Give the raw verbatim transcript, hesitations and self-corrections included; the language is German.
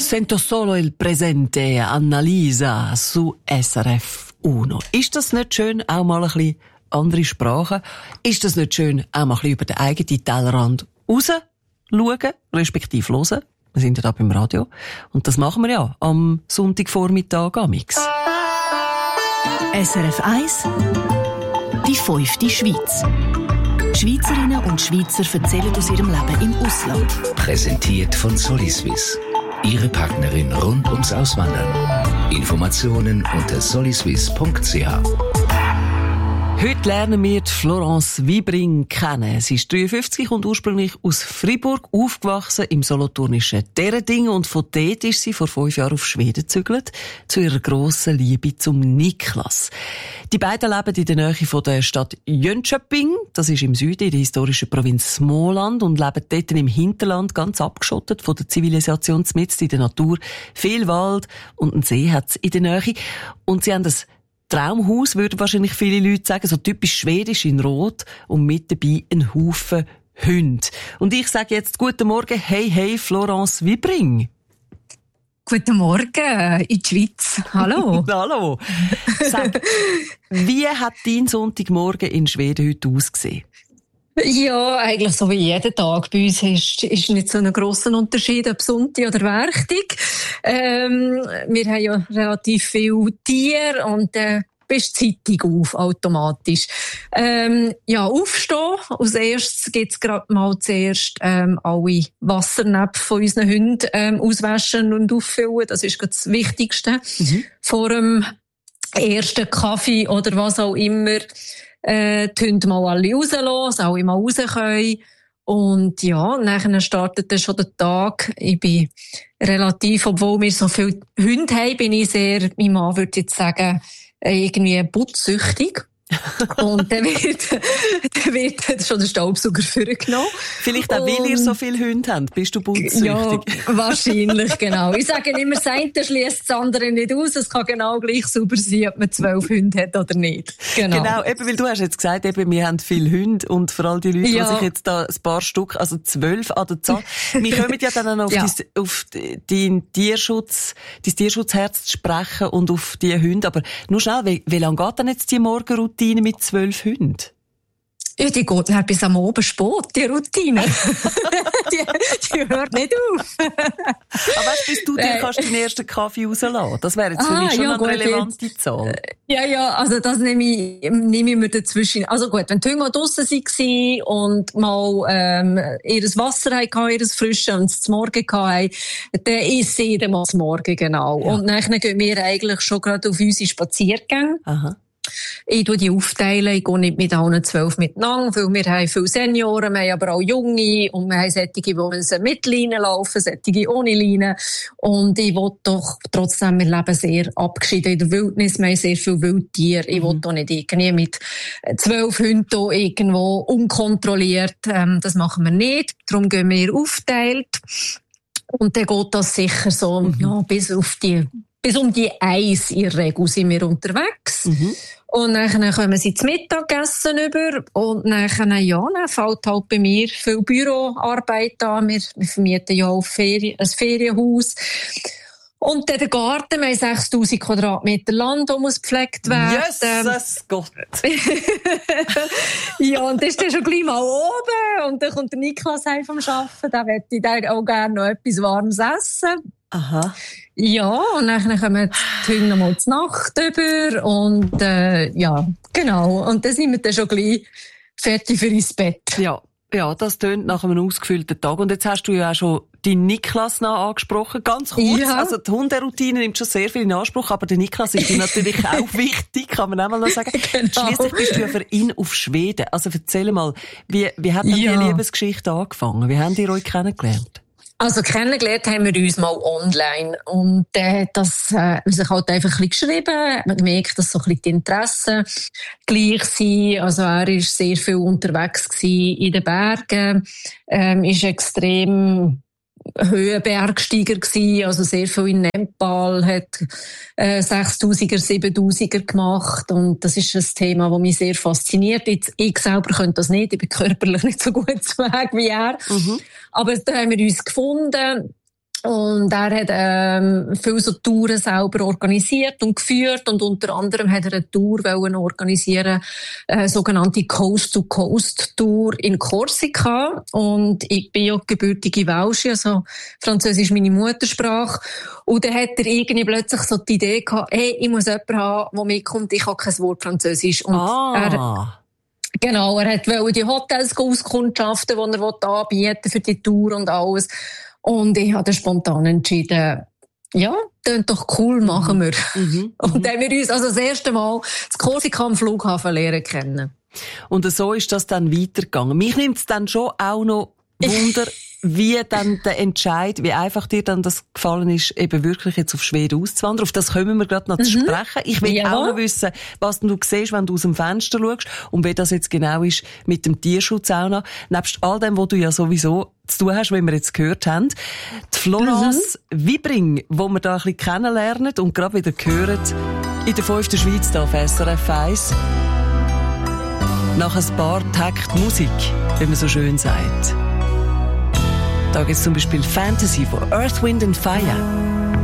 Sento solo il presente, Annalisa, su S R F uno. Ist das nicht schön, auch mal ein bisschen andere Sprachen? Ist das nicht schön, auch mal ein bisschen über den eigenen Tellerrand raus schauen, respektive hören? Wir sind ja da beim Radio. Und das machen wir ja am Sonntagvormittag amix. S R F eins, die fünfte Schweiz. Schweizerinnen und Schweizer erzählen aus ihrem Leben im Ausland. Präsentiert von Soliswiss. Ihre Partnerin rund ums Auswandern. Informationen unter soliswiss punkt c h. Heute lernen wir die Florence Wibring kennen. Sie ist dreiundfünfzig und ursprünglich aus Freiburg, aufgewachsen im solothurnischen Dereding, und von dort ist sie vor fünf Jahren auf Schweden gezügelt, zu ihrer grossen Liebe zum Niklas. Die beiden leben in der Nähe von der Stadt Jönköping, das ist im Süden in der historischen Provinz Småland, und leben dort im Hinterland, ganz abgeschottet von der Zivilisation, mitten in der Natur. Viel Wald und einen See hat es in der Nähe. Und sie haben das Traumhaus, würden wahrscheinlich viele Leute sagen, so typisch schwedisch in Rot, und mit dabei ein Haufen Hunde. Und ich sage jetzt guten Morgen, hey, hey, Florence Wibring. Guten Morgen in die Schweiz. Hallo. Hallo. Sag, wie hat dein Sonntagmorgen in Schweden heute ausgesehen? Ja, eigentlich so wie jeden Tag. Bei uns ist, ist nicht so ein grosser Unterschied, ob Sonntag oder Werktag. Ähm, wir haben ja relativ viele Tiere und äh, bist Zeitung auf, automatisch. Ähm, ja, aufstehen. Als erstes gibt's gerade mal zuerst ähm, alle Wassernäpfe von unseren Hunden ähm, auswaschen und auffüllen. Das ist gerade das Wichtigste. Mhm. Vor dem ersten Kaffee oder was auch immer. Äh, die Hunde mal alle rauslassen, dass alle mal raus können. Und ja, nachher startet dann schon der Tag. Ich bin relativ, obwohl wir so viele Hunde haben, bin ich sehr, mein Mann würde jetzt sagen, irgendwie putzsüchtig. Und dann wird, dann wird schon der Staubsauger vorgenommen. Vielleicht auch, weil ihr so viele Hunde habt, bist du putzsüchtig? Ja, wahrscheinlich, genau. Ich sage immer, das eine schliesst das andere nicht aus. Es kann genau gleich sauber sein, ob man zwölf Hunde hat oder nicht. Genau. Genau, eben, weil du hast jetzt gesagt, eben, wir haben viele Hunde, und vor allem die Leute, ja, die sich jetzt da ein paar Stück, also zwölf an der Zahl, wir kommen ja dann auch auf, ja. dein, auf dein Tierschutz, dein Tierschutzherz zu sprechen und auf die Hunde. Aber nur schnell, wie, wie lange geht denn jetzt die Morgenroutine mit zwölf Hunden? Ja, die geht dann bis am Abend spät, die Routine. die, die hört nicht auf. Aber weißt, bis du dir kannst den ersten Kaffee rauslassen? Das wäre jetzt für ah, mich schon ja, eine gut, relevante jetzt, Zahl. Ja, ja, also das nehme ich, nehme ich mir dazwischen. Also gut, wenn die Hunde mal draussen waren und mal ähm, ihr Wasser hatten, ihr Frische und es zum Morgen hatten, dann ist sie dann mal zum Morgen, genau. Ja. Und dann gehen wir eigentlich schon gerade auf unsere Spaziergänge. Aha. Ich tue die aufteilen, ich gehe nicht mit allen zwölf miteinander, weil wir haben viele Senioren, wir haben aber auch Junge, und wir haben solche, die müssen mit Leine laufen, solche ohne Leine. Und ich will doch trotzdem, wir leben sehr abgeschieden in der Wildnis, wir haben sehr viele Wildtiere. Ich will doch nicht irgendwie mit zwölf Hunden irgendwo unkontrolliert, ähm, das machen wir nicht. Darum gehen wir aufteilt. Und dann geht das sicher so, mhm. ja, bis auf die Bis um die Eins in der Regel sind wir unterwegs. Mhm. Und dann kommen sie zum Mittagessen über. Und dann, ja, dann fällt halt bei mir viel Büroarbeit an. Wir, wir vermieten ja auch Ferien, ein Ferienhaus. Und dann der Garten, wir haben sechstausend Quadratmeter Land, das muss gepflegt werden. Jesus Gott! Ja, und das ist dann schon gleich mal oben. Und dann kommt der Niklas heim vom Arbeiten. Da möchte ich dann auch gerne noch etwas Warmes essen. Aha. Ja, und dann kommen die Hunde noch mal zur Nacht über. Und äh, ja, genau. Und dann sind wir dann schon gleich fertig für ins Bett. Ja, ja, das tönt nach einem ausgefüllten Tag. Und jetzt hast du ja auch schon deinen Niklas noch angesprochen. Ganz kurz. Ja. Also die Hunderoutine nimmt schon sehr viel in Anspruch, aber der Niklas ist natürlich auch wichtig, kann man auch mal noch sagen. Genau. Schliesslich bist du ja für ihn auf Schweden. Also erzähl mal, wie, wie hat denn ja. die Liebesgeschichte angefangen? Wie habt ihr euch kennengelernt? Also kennengelernt haben wir uns mal online, und äh, das äh, sich halt einfach ein bisschen geschrieben. Man merkt, dass so ein bisschen die Interessen gleich sind. Also er war sehr viel unterwegs gewesen in den Bergen, ähm, ist extrem Höhenbergsteiger gewesen, also sehr viel in Nepal, hat äh, sechstausender, siebentausender gemacht, und das ist ein Thema, das mich sehr fasziniert. Jetzt, ich selber könnte das nicht, ich bin körperlich nicht so gut zu Weg wie er. Mhm. Aber da haben wir uns gefunden. Und er hat ähm, viele so Touren selber organisiert und geführt und unter anderem hat er eine Tour wollen organisieren, eine sogenannte Coast-to-Coast-Tour in Korsika. Und ich bin ja gebürtige Welsche, also Französisch meine Muttersprache. Und dann hat er irgendwie plötzlich so die Idee gehabt, hey, ich muss jemanden haben, der mitkommt, ich habe kein Wort Französisch. Und ah. er, genau, er wollte die Hotels auskundschaften, die er anbieten für die Tour und alles. Und ich habe spontan entschieden, ja, das doch cool, machen wir. Mhm. Und dann haben wir uns also das erste Mal das Korsika am Flughafen lernen kennen. Und so ist das dann weitergegangen. Mich nimmt es dann schon auch noch Wunder, wie dann der Entscheid, wie einfach dir dann das gefallen ist, eben wirklich jetzt auf Schweden auszuwandern. Auf das kommen wir gerade noch mhm. zu sprechen. Ich will ja. auch noch wissen, was du siehst, wenn du aus dem Fenster schaust und wie das jetzt genau ist mit dem Tierschutz auch noch. Nebst all dem, was du ja sowieso zu tun hast, wie wir jetzt gehört haben. Die Florence mhm. Wibring, die wir da ein bisschen kennenlernen und gerade wieder hören, in der fünften Schweiz da auf S R F eins. Nach ein paar Takt Musik, wie man so schön sagt. Da gibt es zum Beispiel Fantasy von Earth, Wind and Fire.